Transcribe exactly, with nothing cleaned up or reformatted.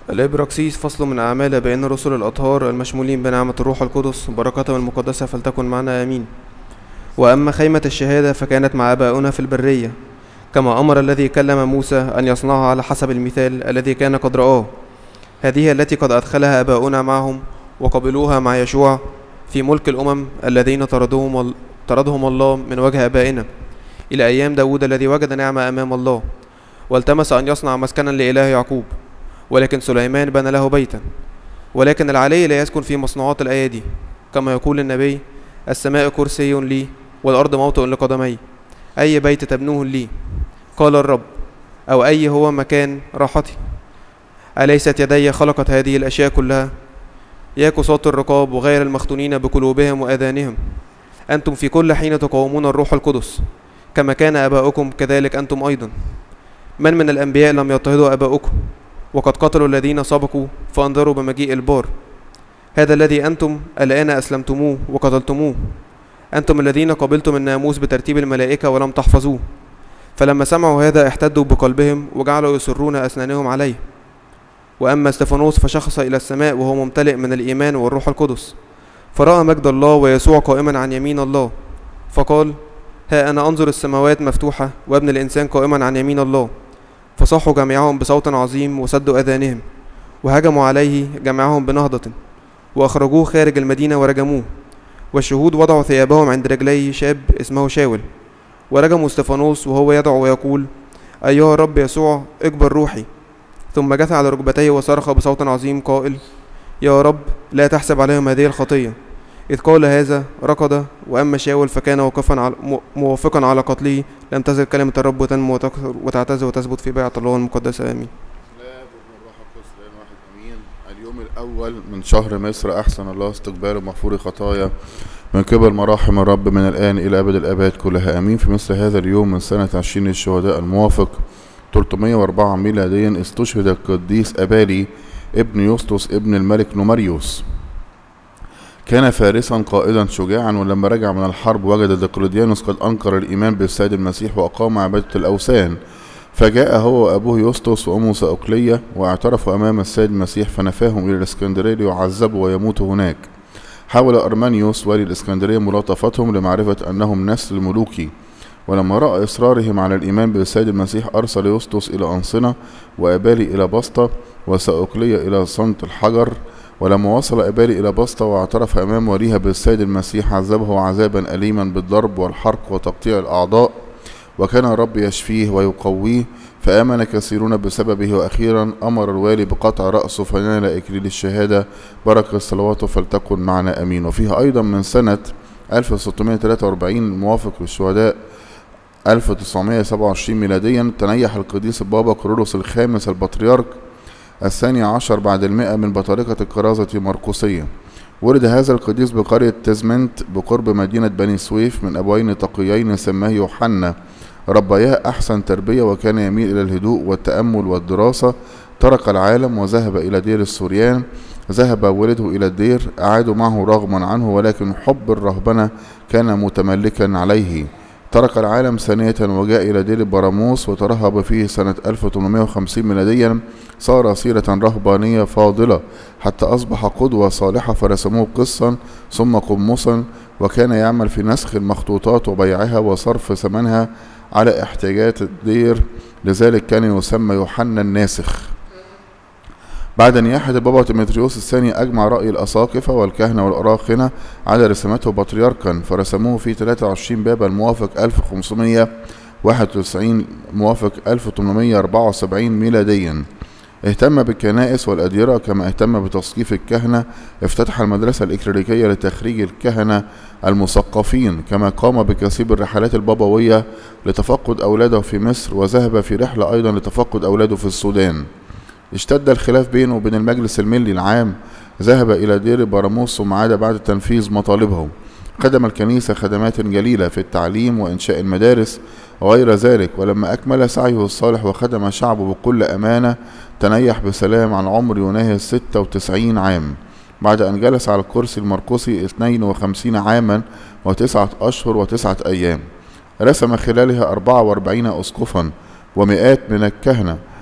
الإبراكسيس فصل من أعمال بين الرسل الأطهار المشمولين بنعمة الروح القدس بركاتهم المقدسة فلتكن معنا آمين. وأما خيمة الشهادة فكانت مع آبائنا في البرية، كما أمر الذي كلم موسى أن يصنعها على حسب المثال الذي كان قد رآه. هذه التي قد أدخلها آباؤنا معهم وقبلوها مع يشوع في ملك الأمم الذين طردهم, طردهم الله من وجه آبائنا إلى أيام داود الذي وجد نعمة أمام الله، والتمس أن يصنع مسكنا لإله يعقوب، ولكن سليمان بنى له بيتا. ولكن العلي لا يسكن في مصنوعات الأيادي، كما يقول النبي: السماء كرسي لي والأرض موطئ لقدمي، أي بيت تبنوه لي؟ قال الرب: أو أي هو مكان راحتي؟ أليست يدي خلقت هذه الأشياء كلها؟ يا قساة الرقاب وغير المختونين بقلوبهم وآذانهم، أنتم في كل حين تقاومون الروح القدس، كما كان آباؤكم كذلك أنتم أيضا. من من الأنبياء لم يضطهدوا آباؤكم؟ وقد قتلوا الذين سبقوا فأنذروا بمجيء البار. هذا الذي أنتم الآن أسلمتموه وقتلتموه، أنتم الذين قبلتم الناموس بترتيب الملائكة ولم تحفظوه. فلما سمعوا هذا احتدوا بقلبهم وجعلوا يصرون أسنانهم عليه. وأما استفانوس فشخص إلى السماء وهو ممتلئ من الإيمان والروح القدس، فرأى مجد الله ويسوع قائما عن يمين الله، فقال: ها أنا أنظر السماوات مفتوحة وابن الإنسان قائما عن يمين الله. فصاحوا جميعهم بصوت عظيم وسدوا أذانهم، وهجموا عليه جميعهم بنهضة، وأخرجوه خارج المدينة ورجموه. والشهود وضعوا ثيابهم عند رجلي شاب اسمه شاول، ورجموا استفانوس وهو يدعو ويقول: أيها الرب يسوع اجبر روحي. ثم جثى على ركبتيه وصرخ بصوت عظيم قائل: يا رب لا تحسب عليهم هذه الخطية. إذ قال هذا ركض. وأما شاول فكان واقفا على موافقا على قتله. لم تزل كلمة الرب تنمو وتعتز وتثبت في بيعة الله المقدسة. آمين. اليوم الأول من شهر مصر أحسن الله استقبال مغفور خطايا من قبل مراحم الرب من الآن إلى أبد الآباد كلها. آمين. في مثل هذا اليوم من سنة عشرين الشهداء الموافق ثلاثمائة وأربعة ميلاديا استشهد القديس أبالي ابن يوسطس ابن الملك نومريوس. كان فارسا قائدا شجاعا، ولما رجع من الحرب وجد دقلديانوس قد أنكر الإيمان بالسيد المسيح وأقام عبادة الأوثان، فجاء هو وأبوه يوسطس وأمه سأوكلية واعترفوا أمام السيد المسيح، فنفاهم إلى الإسكندرية ليعذبوا ويموتوا هناك. حاول أرمانيوس والي الإسكندرية ملاطفتهم لمعرفة أنهم نسل ملوكي، ولما رأى إصرارهم على الإيمان بالسيد المسيح أرسل يوسطس إلى أنصنة، وأبالي إلى بسطة، وسأوكلية إلى صنت الحجر. ولما وصل أبالي إلى بسطة واعترف أمام وليها بالسيد المسيح عذبه عذابا أليما بالضرب والحرق وتقطيع الأعضاء، وكان الرب يشفيه ويقويه، فآمن كثيرون بسببه. وأخيرا أمر الوالي بقطع رأسه فنال إكليل الشهادة. بركة صلواته فلتكن معنا أمين. وفيها أيضا من سنة ألف وستمائة وثلاثة وأربعين موافق للشهداء ألف وتسعمائة وسبعة وعشرين ميلاديا تنيح القديس البابا كيرلس الخامس البطريرك الثاني عشر بعد المئة من بطريقة الكرازة المرقسية. ولد هذا القديس بقرية تزمنت بقرب مدينة بني سويف من أبوين تقيين سماه يوحنا، ربياه أحسن تربية، وكان يميل إلى الهدوء والتأمل والدراسة. ترك العالم وذهب إلى دير السوريان. ذهب والده إلى الدير، أعادوا معه رغما عنه، ولكن حب الرهبنة كان متملكا عليه. ترك العالم ثانية وجاء إلى دير براموس وترهب فيه سنة ألف وثمانمائة وخمسين ميلاديا. صار سيرة رهبانية فاضلة حتى أصبح قدوة صالحة، فرسموه قصا ثم قمصا، وكان يعمل في نسخ المخطوطات وبيعها وصرف ثمنها على احتياجات الدير، لذلك كان يسمى يوحنا الناسخ. بعد نياحة البابا تيموثاوس الثاني أجمع رأي الأساقفة والكهنة والأراخنة على رسمته بطريركا، فرسموه في ثلاثة وعشرين بابا الموافق ألف وخمسمائة وواحد وتسعين موافق ألف وثمانمائة وأربعة وسبعين ميلاديا. اهتم بالكنائس والأديرة كما اهتم بتثقيف الكهنة. افتتح المدرسة الإكليريكية لتخريج الكهنة المثقفين، كما قام بكثير الرحلات البابوية لتفقد أولاده في مصر، وذهب في رحلة أيضا لتفقد أولاده في السودان. اشتد الخلاف بينه وبين المجلس الملي العام. ذهب إلى دير براموس ثم عاد بعد تنفيذ مطالبه. خدم الكنيسة خدمات جليلة في التعليم وإنشاء المدارس وغير ذلك. ولما أكمل سعيه الصالح وخدم شعبه بكل أمانة تنيح بسلام عن عمر يناهز ستة وتسعين عام، بعد أن جلس على الكرسي المرقسي اثنين وخمسين عاما وتسعة أشهر وتسعة أيام. رسم خلالها أربعة وأربعين أسقفا ومئات من الكهنة